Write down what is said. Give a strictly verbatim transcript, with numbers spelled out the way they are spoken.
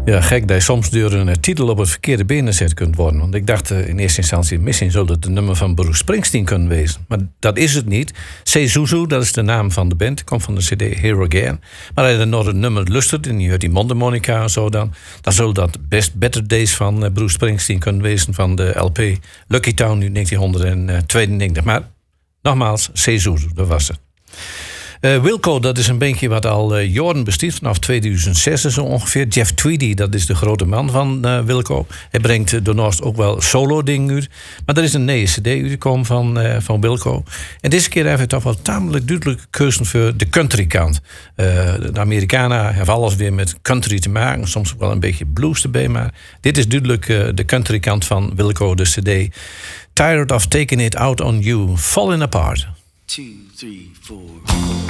Ja, gek dat je soms door een titel op het verkeerde been gezet kunt worden. Want ik dacht uh, in eerste instantie, misschien zou het de nummer van Bruce Springsteen kunnen wezen. Maar dat is het niet. Cezuzu, dat is de naam van de band, komt van de cd Here Again. Maar als je dan nog het nummer lustert en je hoort die mondharmonica en zo dan, dan zou dat best Better Days van uh, Bruce Springsteen kunnen wezen van de L P Lucky Town uit negentien tweeënnegentig. Maar nogmaals, Cezuzu, dat was het. Uh, Wilco, dat is een bandje wat al uh, jaren bestaat, vanaf tweeduizend zes zo ongeveer. Jeff Tweedy, dat is de grote man van uh, Wilco. Hij brengt uh, daarnaast ook wel solo-dingen uit. Maar er is een nieuwe cd uitgekomen van, uh, van Wilco. En deze keer heeft hij toch wel tamelijk duidelijk gekozen voor de country kant. Uh, de Amerikanen hebben alles weer met country te maken. Soms ook wel een beetje blues erbij. Maar dit is duidelijk uh, de country kant van Wilco, de cd. Tired of taking it out on you, falling apart. Two, three, four.